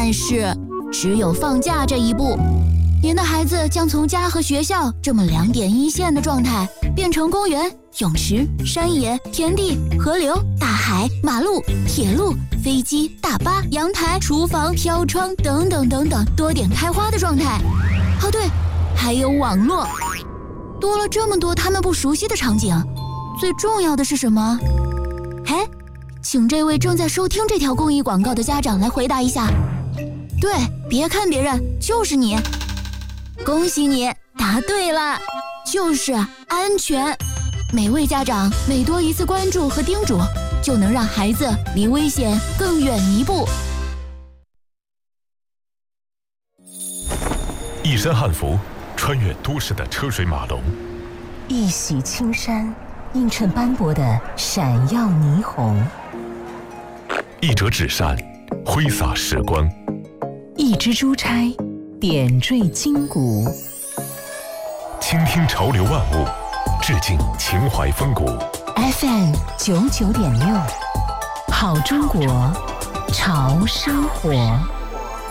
但是只有放假这一步，您的孩子将从家和学校这么2点一线的状态，变成公园、泳池、山野、田地、河流、大海、马路、铁路、飞机、大巴、阳台、厨房、飘窗等等等等多点开花的状态。哦对，还有网络，多了这么多他们不熟悉的场景。最重要的是什么？哎，请这位正在收听这条公益广告的家长来回答一下。对，别看别人，就是你。恭喜你答对了，就是安全。每位家长每多一次关注和叮嘱，就能让孩子离危险更远一步。 一身汉服，穿越都市的车水马龙； 一袭青衫，映衬斑驳的闪耀霓虹； 一折纸扇，挥洒时光； 一支珠钗，点缀筋骨。 倾听潮流万物，致敬情怀风骨。 FM 99.6，好中国，潮生活。